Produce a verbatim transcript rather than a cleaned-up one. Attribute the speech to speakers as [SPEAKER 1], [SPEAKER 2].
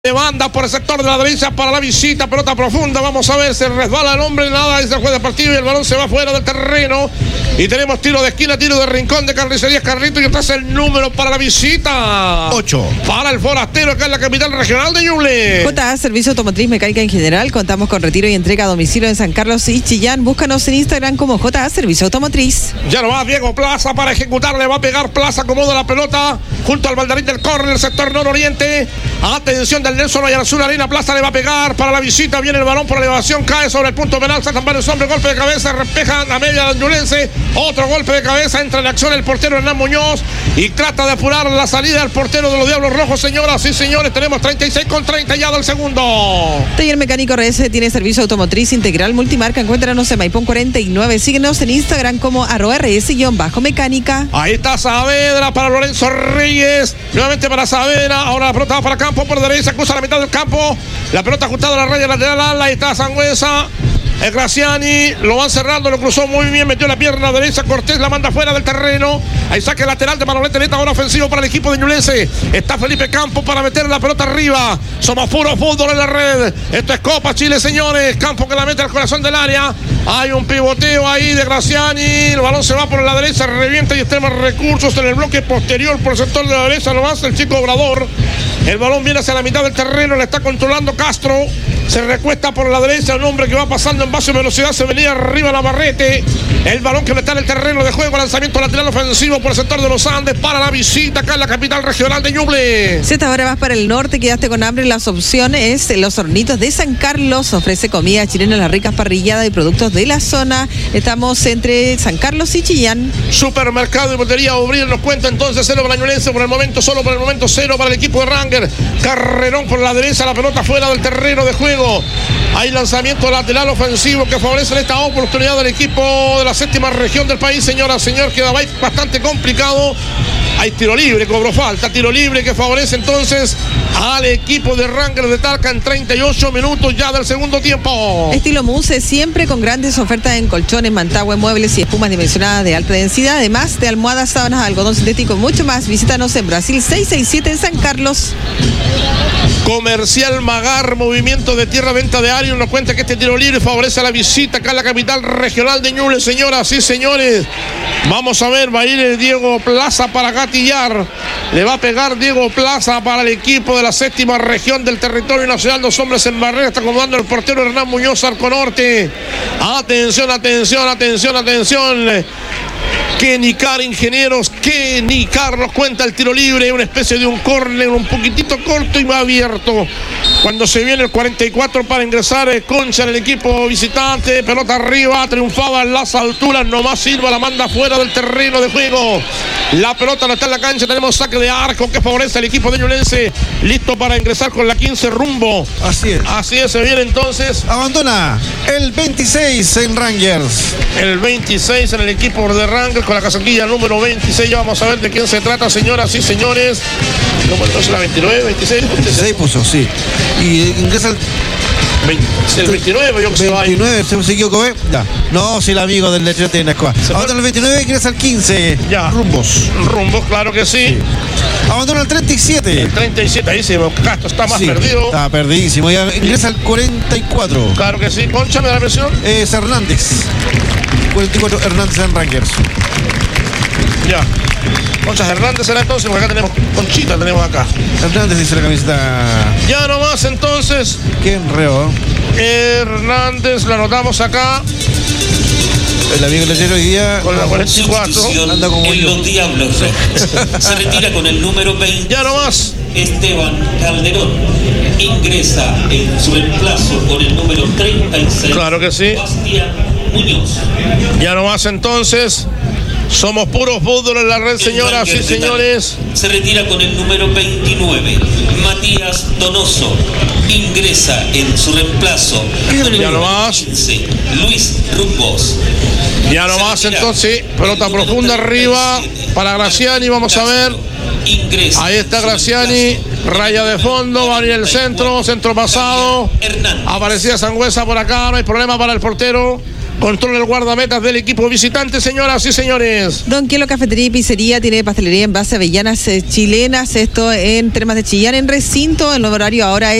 [SPEAKER 1] de banda por el sector de la derecha para la visita, pelota profunda, vamos a ver, se resbala el hombre, nada, es el juez de partido y el balón se va fuera del terreno y tenemos tiro de esquina, tiro de rincón de Carnicerías Carrito y este es el número para la visita.
[SPEAKER 2] ocho.
[SPEAKER 1] Para el forastero acá en la capital regional de Ñuble.
[SPEAKER 3] J A Servicio Automotriz Mecánica en general, contamos con retiro y entrega a domicilio en San Carlos y Chillán, búscanos en Instagram como J A Servicio Automotriz.
[SPEAKER 1] Ya no va Diego Plaza para ejecutar, le va a pegar Plaza, acomoda la pelota junto al baldarín del córner del sector nororiente. Atención del Nelson Vallarazul Arena, Plaza le va a pegar para la visita, viene el balón por elevación, cae sobre el punto penal, sacan varios hombres, golpe de cabeza, respeja a media ñulense, otro golpe de cabeza, entra en acción el portero Hernán Muñoz y trata de apurar la salida del portero de los Diablos Rojos, señoras y señores, tenemos treinta y seis con treinta ya del segundo.
[SPEAKER 3] Taller Mecánico R S tiene servicio automotriz integral multimarca, encuéntranos en Maipón cuarenta y nueve, síguenos en Instagram como arroba R S-mecánica.
[SPEAKER 1] Ahí está Saavedra para Lorenzo Reyes, nuevamente para Saavedra, ahora la pelota va para campo por derecha, cruza la mitad del campo, la pelota ajustada a la raya lateral, ahí está Sangüesa, el Graciani, lo van cerrando, lo cruzó muy bien, metió la pierna derecha, Cortés la manda fuera del terreno, ahí saque lateral de Manolete Neta, ahora ofensivo para el equipo de Ñublense, está Felipe Campos para meter la pelota arriba, somos puro fútbol en la red, esto es Copa Chile, señores, Campos que la mete al corazón del área, hay un pivoteo ahí de Graciani, el balón se va por la derecha, revienta y extrema recursos en el bloque posterior por el sector de la derecha, lo hace el chico Obrador, el balón viene hacia la mitad del terreno, le está controlando Castro, se recuesta por la derecha, un hombre que va pasando en base de velocidad, se venía arriba Navarrete, el balón que no está en el terreno de juego, lanzamiento lateral ofensivo por el sector de los Andes para la visita acá en la capital regional de Ñuble.
[SPEAKER 3] Si esta hora vas para el norte, quedaste con hambre, las opciones, Los Hornitos de San Carlos, ofrece comida chilena, las ricas parrilladas y productos de la zona, estamos entre San Carlos y Chillán.
[SPEAKER 1] Supermercado y botería Obril nos cuenta entonces cero para Ñublense por el momento, solo por el momento cero para el equipo de Ranger, Carrerón por la derecha, la pelota fuera del terreno de juego. Hay lanzamiento lateral ofensivo que favorece esta oportunidad del equipo de la séptima región del país, señora, señor, queda bastante complicado. Hay tiro libre, cobró falta, tiro libre que favorece entonces al equipo de Ranger de Talca en treinta y ocho minutos ya del segundo tiempo.
[SPEAKER 3] Estilo Muse, siempre con grandes ofertas en colchones, mantagüe, muebles y espumas dimensionadas de alta densidad, además de almohadas, sábanas, algodón sintético y mucho más. Visítanos en Brasil seiscientos sesenta y siete en San Carlos.
[SPEAKER 1] Comercial Magar, movimiento de tierra, venta de Arion, nos cuenta que este tiro libre favorece a la visita acá en la capital regional de Ñuble, señoras y señores. Vamos a ver, va a ir el Diego Plaza para gatillar. Le va a pegar Diego Plaza para el equipo de la séptima región del territorio nacional. Dos hombres en barrera, está acomodando el portero Hernán Muñoz, Arco Norte. Atención, atención, atención, atención. Kenny Car, ingenieros, Kenny Car nos cuenta el tiro libre, una especie de un córner un poquitito corto y va abierto. Cuando se viene el cuarenta y cuatro para ingresar eh, Concha en el equipo visitante, pelota arriba, triunfaba en las alturas, nomás Silva la manda fuera del terreno de juego. La pelota no está en la cancha, tenemos saque de arco que favorece al equipo de Ñublense, listo para ingresar con la quince rumbo.
[SPEAKER 2] Así es.
[SPEAKER 1] Así es, se viene entonces.
[SPEAKER 2] Abandona el veintiséis en Rangers.
[SPEAKER 1] El veintiséis en el equipo de Rangers con la casaquilla número veintiséis. Ya vamos a ver de quién se trata, señoras y señores. ¿Cómo entonces la veintinueve, veintiséis?
[SPEAKER 2] veintiséis puso, sí. Y ingresa el
[SPEAKER 1] veinte, el veintinueve, yo que se va ahí.
[SPEAKER 2] veintinueve, se siguió Kobe. Ya. No, si el amigo del letrero tiene la escuadra. Abandona el veintinueve, ingresa el quince.
[SPEAKER 1] Ya.
[SPEAKER 2] Rumbos.
[SPEAKER 1] Rumbos, claro que sí.
[SPEAKER 2] sí. Abandona el treinta y siete.
[SPEAKER 1] El treinta y siete, ahí se Castro está más
[SPEAKER 2] sí,
[SPEAKER 1] perdido.
[SPEAKER 2] Está perdidísimo. Ya ingresa el cuarenta y cuatro.
[SPEAKER 1] Claro que sí. Concha, me da la presión.
[SPEAKER 2] Es Hernández. cuarenta y cuatro Hernández en Rangers.
[SPEAKER 1] Ya. Conchas Hernández será entonces, porque acá tenemos Conchita, tenemos acá.
[SPEAKER 2] Hernández dice la camiseta.
[SPEAKER 1] Ya nomás entonces.
[SPEAKER 2] Qué enreo.
[SPEAKER 1] Hernández, la anotamos acá.
[SPEAKER 2] El amigo lechero hoy día
[SPEAKER 1] con la cuarenta y cuatro
[SPEAKER 4] anda como en los Diablos Rojos. Se retira con el número veinte.
[SPEAKER 1] Ya nomás.
[SPEAKER 4] Esteban Calderón ingresa en su reemplazo con el número treinta y seis.
[SPEAKER 1] Claro que sí.
[SPEAKER 4] Bastián Muñoz.
[SPEAKER 1] Ya nomás entonces. Somos puros fútbol en la red, señoras y señores.
[SPEAKER 4] Se retira con el número veintinueve, Matías Donoso. Ingresa en su reemplazo con el
[SPEAKER 1] ya
[SPEAKER 4] número
[SPEAKER 1] nomás.
[SPEAKER 4] quince, Luis Rumbos.
[SPEAKER 1] Ya nomás entonces, pelota profunda arriba para Graciani, vamos a ver.
[SPEAKER 4] Ingresa.
[SPEAKER 1] Ahí está Graciani, raya de fondo, va a venir el centro, centro pasado. Aparecía Sangüesa por acá, no hay problema para el portero. Controla el guardametas del equipo visitante, señoras y señores.
[SPEAKER 3] Don Quielo Cafetería y Pizzería tiene pastelería en base a avellanas eh, chilenas. Esto en Termas de Chillán, en recinto. El nuevo horario ahora es